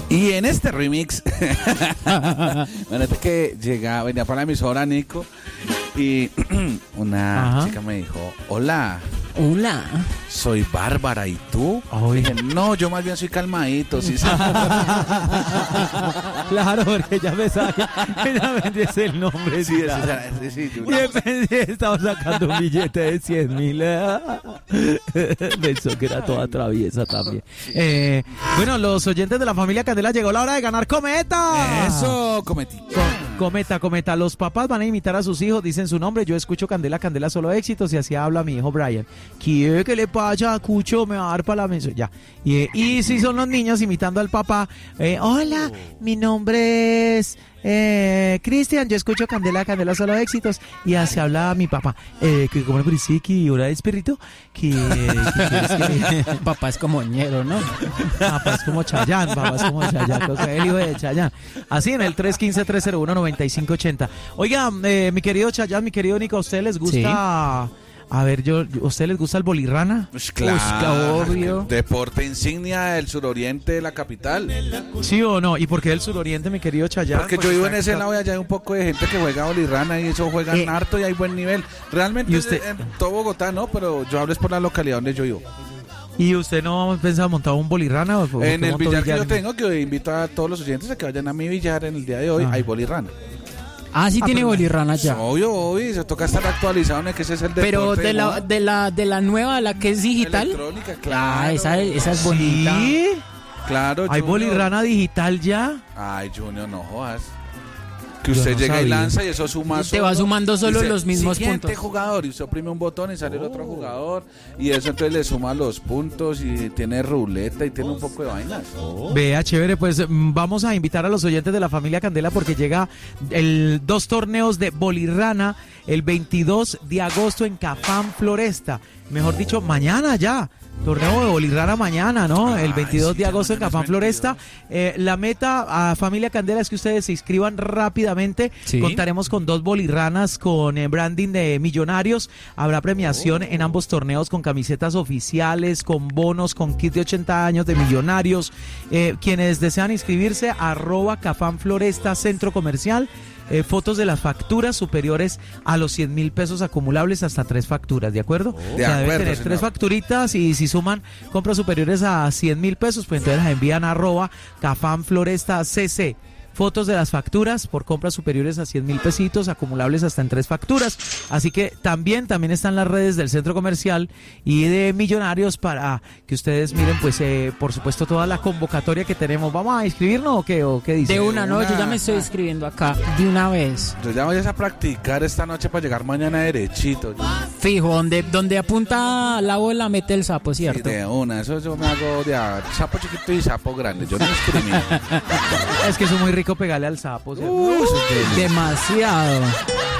Y en este remix, imagínate que venía para la emisora Nico y una chica me dijo, hola, soy Bárbara, ¿y tú? Dije, no, yo más bien soy calmadito, ¿sí sabes? Claro, porque ella me sabe, ella me dice el nombre. Sí, sí, y estaba sacando un billete de 100.000. Pensó que era toda traviesa también. Bueno, los oyentes de la familia Candela, llegó la hora de ganar cometa. Eso, Cometa. Los papás van a imitar a sus hijos, dicen su nombre. Yo escucho Candela, solo éxitos, y así habla mi hijo Brian. ¿Qué le pasa, Cucho? Me va a dar para la mesa. Ya. Y si son los niños imitando al papá, hola, mi nombre es Cristian, yo escucho Candela, solo éxitos, y así habla mi papá. Que como le dice que hora es perrito, que papá es como ñero, ¿no? Papá es como Chayán, el hijo de Chayán. Así en el 315-301-9580. Oiga, mi querido Chayán, mi querido Nico, ¿a ustedes les gusta? Sí. A ver, ¿a ustedes les gusta el bolirrana? Pues claro, obvio. Deporte insignia del suroriente de la capital. ¿Sí o no? ¿Y por qué del suroriente, mi querido Chayán? Porque yo vivo en ese lado y allá hay un poco de gente que juega bolirrana y eso juegan harto y hay buen nivel. Realmente en todo Bogotá no, pero yo hablo es por la localidad donde yo vivo. ¿Y usted no pensaba montar un bolirrana? En el billar que yo tengo, que invito a todos los oyentes a que vayan a mi billar en el día de hoy, hay bolirrana. Sí tiene bolirrana ya. Obvio, se toca estar actualizado en que ese es el Pero deporte. de la nueva, la que es digital. Electrónica, claro. Esa es bonita. ¿Sí? Claro, ¿Hay bolirrana digital ya? Ay, Junior, no jodas. Que usted llega y lanza y eso suma te va sumando solo los mismos puntos. Jugador, y usted oprime un botón y sale el otro jugador, y eso entonces le suma los puntos y tiene ruleta y tiene un poco de vainas. Vea, chévere, pues vamos a invitar a los oyentes de la familia Candela porque llega 2 torneos de bolirrana el 22 de agosto en Cafán Floresta. Mejor dicho, mañana ya. Torneo de bolirrana mañana, ¿no? El 22 de agosto en Cafán Floresta. La meta a Familia Candela es que ustedes se inscriban rápidamente. ¿Sí? Contaremos con 2 bolirranas con branding de Millonarios. Habrá premiación en ambos torneos con camisetas oficiales, con bonos, con kit de 80 años de Millonarios. Quienes desean inscribirse, @Cafán Floresta Centro Comercial. Fotos de las facturas superiores a los 100.000 pesos acumulables hasta 3 facturas, ¿de acuerdo? Deben tener 3 facturitas y si suman compras superiores a 100.000 pesos, pues entonces las envían a @Cafán Floresta CC. Fotos de las facturas por compras superiores a 100.000 pesitos acumulables hasta en 3 facturas. Así que también están las redes del Centro Comercial y de Millonarios para que ustedes miren, pues, por supuesto, toda la convocatoria que tenemos. ¿Vamos a inscribirnos o qué dice? De una, no, yo ya me estoy inscribiendo acá, de una vez. Yo ya voy a practicar esta noche para llegar mañana derechito. Fijo, donde apunta la bola mete el sapo, ¿cierto? Sí, de una, eso yo me hago de sapo chiquito y sapo grande, yo no discrimino. Es que eso es muy rico pegarle al sapo, ¿cierto? Demasiado.